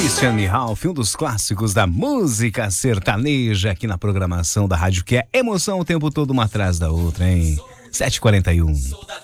Christian e Ralph, um dos clássicos da música sertaneja aqui na programação da rádio, que é emoção o tempo todo, uma atrás da outra, hein? 7h41.